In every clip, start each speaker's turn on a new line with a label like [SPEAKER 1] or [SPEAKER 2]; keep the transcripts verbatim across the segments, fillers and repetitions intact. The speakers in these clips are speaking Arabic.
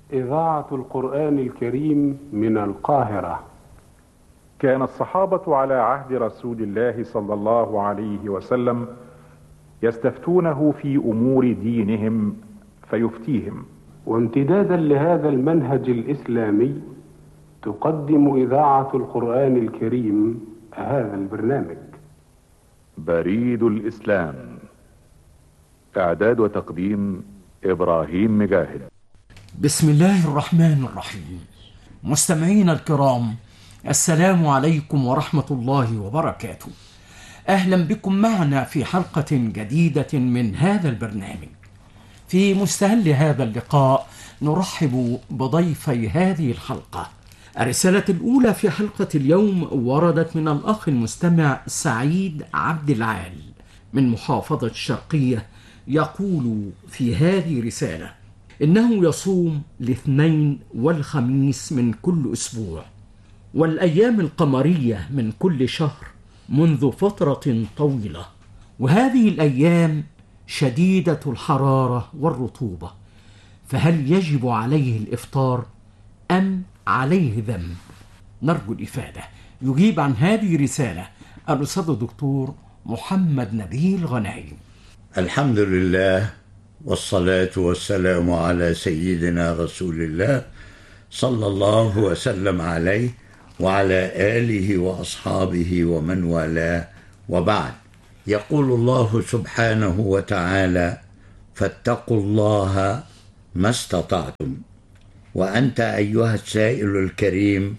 [SPEAKER 1] إذاعة القرآن الكريم من القاهرة.
[SPEAKER 2] كان الصحابة على عهد رسول الله صلى الله عليه وسلم يستفتونه في أمور دينهم فيفتيهم.
[SPEAKER 1] وامتدادا لهذا المنهج الإسلامي تقدم إذاعة القرآن الكريم هذا البرنامج.
[SPEAKER 2] بريد الإسلام، إعداد وتقديم إبراهيم مجاهد.
[SPEAKER 3] بسم الله الرحمن الرحيم. مستمعين الكرام، السلام عليكم ورحمة الله وبركاته. أهلا بكم معنا في حلقة جديدة من هذا البرنامج. في مستهل هذا اللقاء نرحب بضيفي هذه الحلقة. الرسالة الأولى في حلقة اليوم وردت من الأخ المستمع سعيد عبد العال من محافظة الشرقية، يقول في هذه رسالة: إنه يصوم الاثنين والخميس من كل أسبوع، والأيام القمرية من كل شهر منذ فترة طويلة، وهذه الأيام شديدة الحرارة والرطوبة، فهل يجب عليه الإفطار أم عليه ذنب؟ نرجو الإفادة. يجيب عن هذه الرسالة الأستاذ الدكتور محمد نبيل غنايم.
[SPEAKER 4] الحمد لله، والصلاة والسلام على سيدنا رسول الله صلى الله وسلم عليه وعلى آله وأصحابه ومن والاه، وبعد. يقول الله سبحانه وتعالى: فاتقوا الله ما استطعتم. وأنت أيها السائل الكريم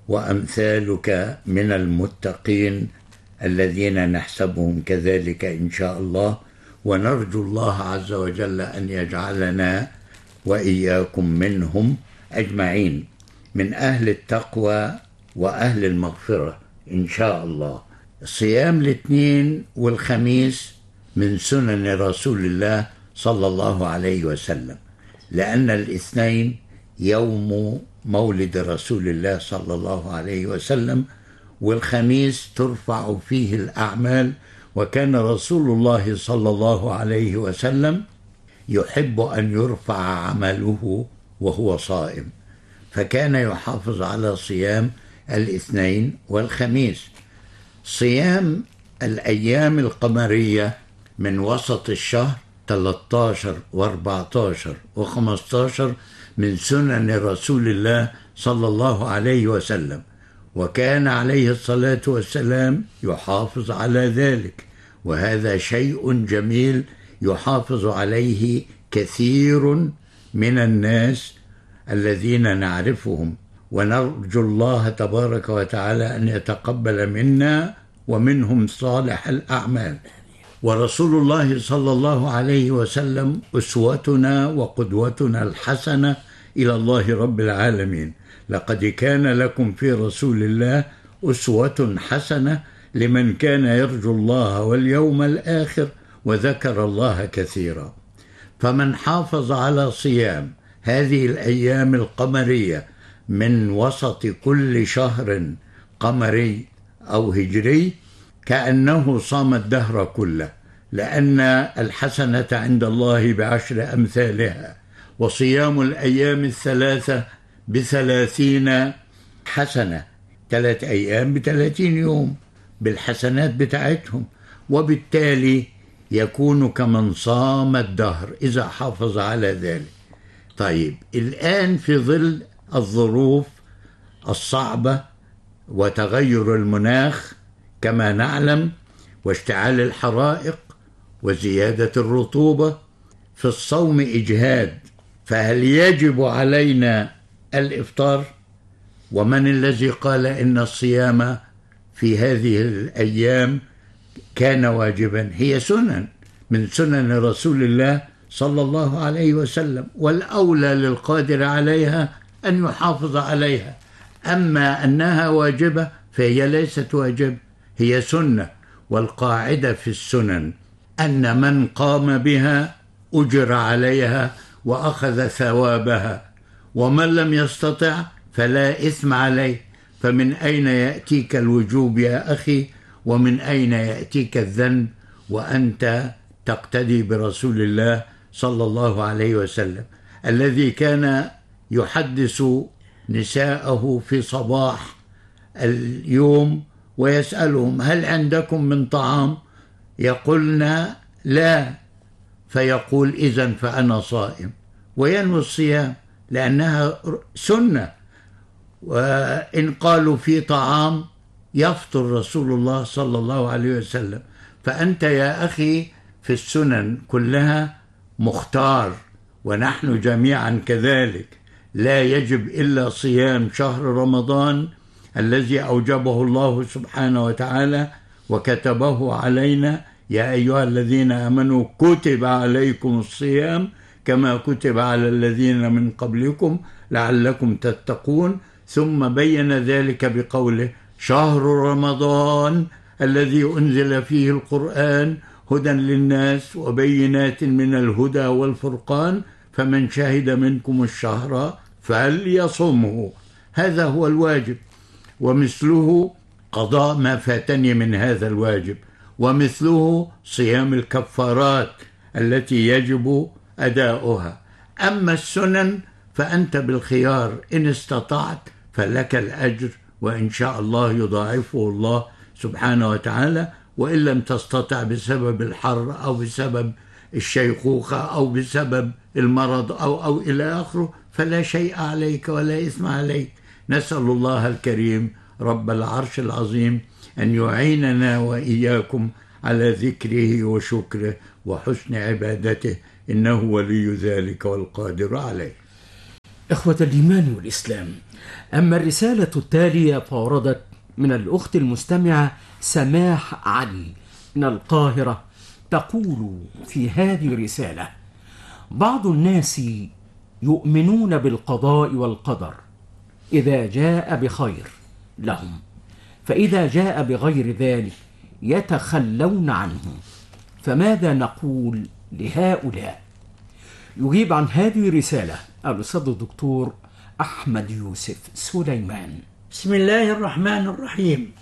[SPEAKER 4] وأمثالك من المتقين الذين نحسبهم كذلك إن شاء الله، ونرجو الله عز وجل أن يجعلنا وإياكم منهم أجمعين، من أهل التقوى وأهل المغفرة إن شاء الله. صيام الاثنين والخميس من سنن رسول الله صلى الله عليه وسلم، لأن الاثنين يوم مولد رسول الله صلى الله عليه وسلم، والخميس ترفع فيه الأعمال، وكان رسول الله صلى الله عليه وسلم يحب أن يرفع عمله وهو صائم، فكان يحافظ على صيام الاثنين والخميس. صيام الأيام القمرية من وسط الشهر ثلاثة عشر وأربعة عشر وخمسة عشر من سنن رسول الله صلى الله عليه وسلم، وكان عليه الصلاة والسلام يحافظ على ذلك، وهذا شيء جميل يحافظ عليه كثير من الناس الذين نعرفهم، ونرجو الله تبارك وتعالى أن يتقبل منا ومنهم صالح الأعمال. ورسول الله صلى الله عليه وسلم أسوتنا وقدوتنا الحسنة إلى الله رب العالمين. لقد كان لكم في رسول الله أسوة حسنة لمن كان يرجو الله واليوم الآخر وذكر الله كثيرا. فمن حافظ على صيام هذه الأيام القمرية من وسط كل شهر قمري أو هجري كأنه صام الدهر كله، لأن الحسنة عند الله بعشر أمثالها، وصيام الأيام الثلاثة بثلاثين حسنة، ثلاث أيام بثلاثين يوم بالحسنات بتاعتهم، وبالتالي يكون كمن صام الدهر إذا حافظ على ذلك. طيب، الآن في ظل الظروف الصعبة وتغير المناخ كما نعلم، واشتعال الحرائق وزيادة الرطوبة، في الصوم إجهاد، فهل يجب علينا الإفطار؟ ومن الذي قال إن الصيام في هذه الأيام كان واجبا؟ هي سنن من سنن رسول الله صلى الله عليه وسلم، والأولى للقادر عليها أن يحافظ عليها. أما أنها واجبة فهي ليست واجب، هي سنة، والقاعدة في السنن أن من قام بها أجر عليها وأخذ ثوابها، ومن لم يستطع فلا إثم عليه. فمن أين يأتيك الوجوب يا أخي؟ ومن أين يأتيك الذنب وأنت تقتدي برسول الله صلى الله عليه وسلم، الذي كان يحدث نساءه في صباح اليوم ويسألهم: هل عندكم من طعام؟ يقولن: لا. فيقول: إذن فأنا صائم، وينوي الصيام لأنها سنة. وإن قالوا في طعام يفطر رسول الله صلى الله عليه وسلم. فأنت يا أخي في السنن كلها مختار، ونحن جميعا كذلك. لا يجب إلا صيام شهر رمضان الذي أوجبه الله سبحانه وتعالى وكتبه علينا: يا أيها الذين آمنوا كتب عليكم الصيام كما كتب على الذين من قبلكم لعلكم تتقون. ثم بين ذلك بقوله: شهر رمضان الذي أنزل فيه القرآن هدى للناس وبينات من الهدى والفرقان فمن شهد منكم الشهر فليصمه. هذا هو الواجب، ومثله قضاء ما فاتني من هذا الواجب، ومثله صيام الكفارات التي يجب أداؤها. أما السنن فأنت بالخيار، إن استطعت فلك الأجر، وإن شاء الله يضاعفه الله سبحانه وتعالى، وإن لم تستطع بسبب الحر أو بسبب الشيخوخة أو بسبب المرض أو أو إلى آخره فلا شيء عليك ولا إثم عليك. نسأل الله الكريم رب العرش العظيم أن يعيننا وإياكم على ذكره وشكره وحسن عبادته، إنه ولي ذلك والقادر عليه.
[SPEAKER 3] إخوة الإيمان والإسلام، أما الرسالة التالية فوردت من الأخت المستمعة سماح علي من القاهرة، تقول في هذه الرسالة: بعض الناس يؤمنون بالقضاء والقدر إذا جاء بخير لهم، فإذا جاء بغير ذلك يتخلون عنه، فماذا نقول لهؤلاء؟ يجيب عن هذه الرسالة الأستاذ الدكتور أحمد يوسف سليمان.
[SPEAKER 5] بسم الله الرحمن الرحيم.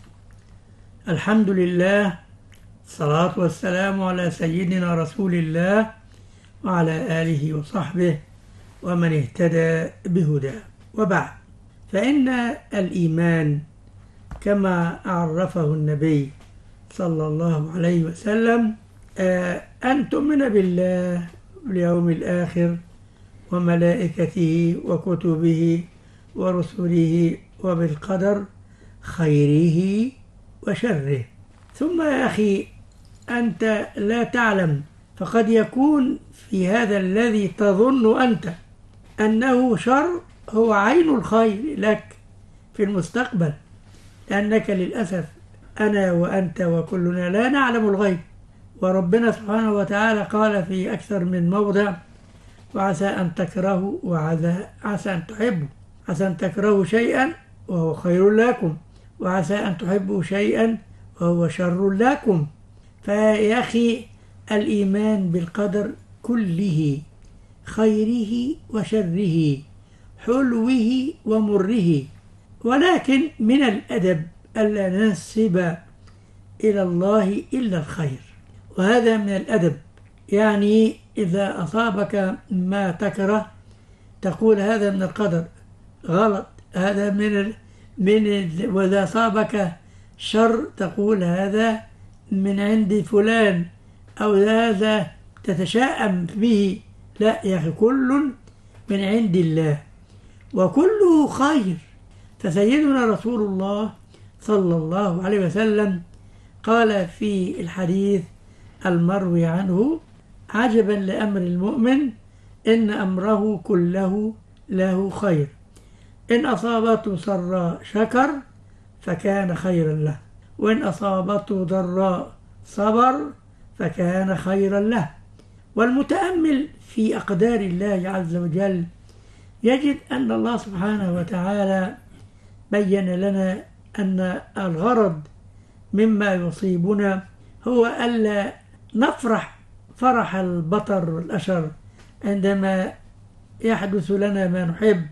[SPEAKER 5] الحمد لله، الصلاة والسلام على سيدنا رسول الله وعلى آله وصحبه ومن اهتدى بهداه، وبعد، فإن الإيمان كما عرفه النبي صلى الله عليه وسلم أن تؤمن بالله واليوم الآخر وملائكته وكتبه ورسله وبالقدر خيره وشره. ثم يا أخي أنت لا تعلم، فقد يكون في هذا الذي تظن أنت أنه شر هو عين الخير لك في المستقبل، لأنك للأسف أنا وأنت وكلنا لا نعلم الغيب. وربنا سبحانه وتعالى قال في أكثر من موضع: وعسى أن تكرهوا وعسى أن تحبوا، عسى أن تكرهوا شيئا وهو خير لكم، وعسى أن تحبوا شيئا وهو شر لكم. فيا أخي الإيمان بالقدر كله، خيره وشره، حلوه ومره، ولكن من الأدب ألا ننسب إلى الله إلا الخير، وهذا من الأدب. يعني إذا أصابك ما تكره تقول هذا من القدر، غلط، هذا من ال... من ال... وإذا أصابك شر تقول هذا من عند فلان أو هذا تتشائم به. لا يا أخي، كل من عند الله وكله خير. فسيدنا رسول الله صلى الله عليه وسلم قال في الحديث المروي عنه: عجبا لأمر المؤمن إن أمره كله له خير، إن أصابته سراء شكر فكان خيرا له، وإن أصابته ضراء صبر فكان خيرا له. والمتأمل في أقدار الله عز وجل يجد أن الله سبحانه وتعالى بين لنا أن الغرض مما يصيبنا هو ألا نفرح فرح البطر والأشر عندما يحدث لنا ما نحب،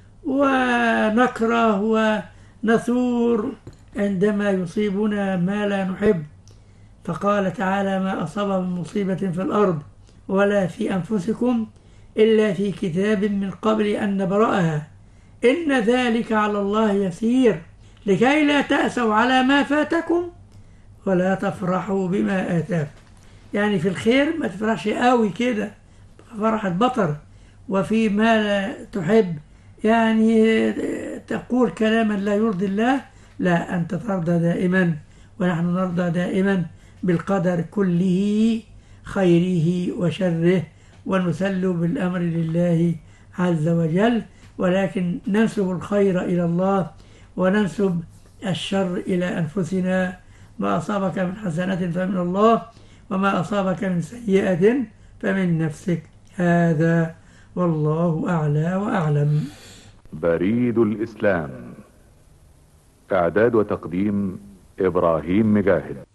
[SPEAKER 5] ونكره ونثور عندما يصيبنا ما لا نحب. فقال تعالى: ما أصاب من مصيبة في الأرض ولا في أنفسكم إلا في كتاب من قبل أن نبرأها إن ذلك على الله يسير لكي لا تأسوا على ما فاتكم ولا تفرحوا بما آتاكم. يعني في الخير ما تفرحش قوي كده فرحة بطر، وفي ما لا تحب يعني تقول كلاما لا يرضي الله، لا، أنت ترضى دائما ونحن نرضى دائما بالقدر كله خيره وشره، ونسلم بالأمر لله عز وجل، ولكن ننسب الخير إلى الله وننسب الشر إلى أنفسنا. ما أصابك من حسنة فمن الله وما أصابك من سيئة فمن نفسك. هذا والله أعلى وأعلم.
[SPEAKER 2] بريد الإسلام، إعداد وتقديم إبراهيم مجاهد.